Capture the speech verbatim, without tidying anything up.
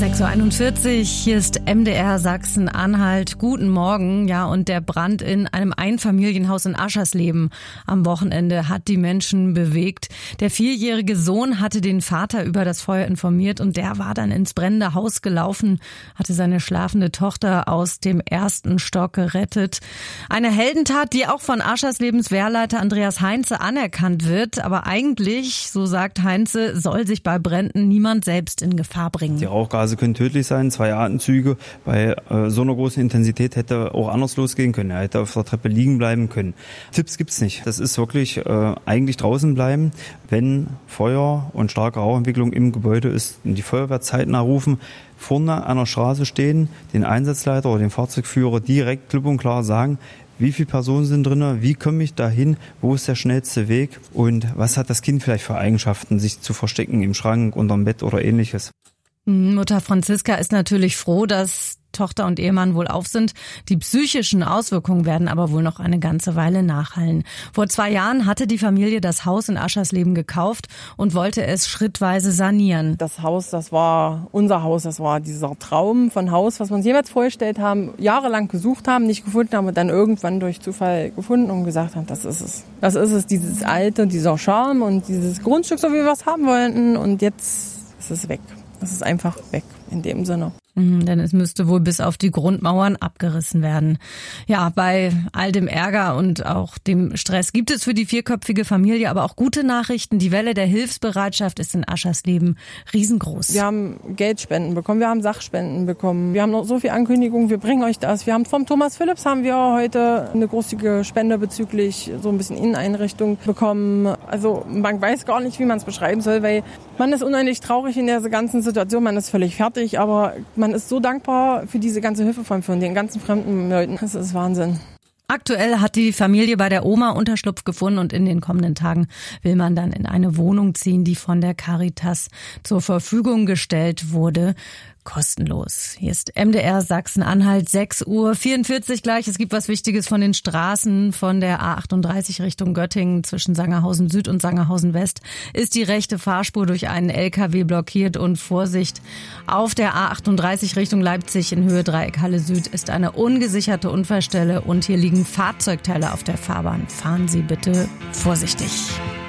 sechs Uhr einundvierzig, hier ist M D R Sachsen-Anhalt. Guten Morgen. Ja, und der Brand in einem Einfamilienhaus in Aschersleben am Wochenende hat die Menschen bewegt. Der vierjährige Sohn hatte den Vater über das Feuer informiert und der war dann ins brennende Haus gelaufen, hatte seine schlafende Tochter aus dem ersten Stock gerettet. Eine Heldentat, die auch von Ascherslebens Wehrleiter Andreas Heinze anerkannt wird. Aber eigentlich, so sagt Heinze, soll sich bei Bränden niemand selbst in Gefahr bringen. Die Rauchgase können tödlich sein, zwei Atemzüge. Bei äh, so einer großen Intensität hätte auch anders losgehen können. Er hätte auf der Treppe liegen bleiben können. Tipps gibt's nicht. Das ist wirklich äh, eigentlich draußen bleiben, wenn Feuer und starke Rauchentwicklung im Gebäude ist. Und die Feuerwehr zeitnah rufen, vorne an der Straße stehen, den Einsatzleiter oder den Fahrzeugführer direkt klipp und klar sagen, wie viele Personen sind drin, wie komme ich dahin, wo ist der schnellste Weg und was hat das Kind vielleicht für Eigenschaften, sich zu verstecken im Schrank, unterm Bett oder ähnliches. Mutter Franziska ist natürlich froh, dass Tochter und Ehemann wohl auf sind. Die psychischen Auswirkungen werden aber wohl noch eine ganze Weile nachhallen. Vor zwei Jahren hatte die Familie das Haus in Aschersleben gekauft und wollte es schrittweise sanieren. Das Haus, das war unser Haus, das war dieser Traum von Haus, was wir uns jemals vorgestellt haben, jahrelang gesucht haben, nicht gefunden haben und dann irgendwann durch Zufall gefunden und gesagt haben, das ist es. Das ist es, dieses alte, dieser Charme und dieses Grundstück, so wie wir es haben wollten und jetzt ist es weg. Es ist einfach weg in dem Sinne. Mhm, denn es müsste wohl bis auf die Grundmauern abgerissen werden. Ja, bei all dem Ärger und auch dem Stress gibt es für die vierköpfige Familie aber auch gute Nachrichten. Die Welle der Hilfsbereitschaft ist in Aschersleben riesengroß. Wir haben Geldspenden bekommen, wir haben Sachspenden bekommen, wir haben noch so viel Ankündigungen, wir bringen euch das. Wir haben vom Thomas Philipps haben wir heute eine großzügige Spende bezüglich so ein bisschen Inneneinrichtung bekommen. Also man weiß gar nicht, wie man es beschreiben soll, weil man ist unheimlich traurig in dieser ganzen Situation, man ist völlig fertig, aber man ist so dankbar für diese ganze Hilfe von, von den ganzen fremden Leuten. Das ist Wahnsinn. Aktuell hat die Familie bei der Oma Unterschlupf gefunden und in den kommenden Tagen will man dann in eine Wohnung ziehen, die von der Caritas zur Verfügung gestellt wurde. Kostenlos. Hier ist M D R Sachsen-Anhalt, sechs Uhr vierundvierzig gleich. Es gibt was Wichtiges von den Straßen von der A achtunddreißig Richtung Göttingen zwischen Sangerhausen Süd und Sangerhausen West ist die rechte Fahrspur durch einen L K W blockiert und Vorsicht. Auf der A achtunddreißig Richtung Leipzig in Höhe Dreieckhalle Süd ist eine ungesicherte Unfallstelle und hier liegen Fahrzeugteile auf der Fahrbahn. Fahren Sie bitte vorsichtig.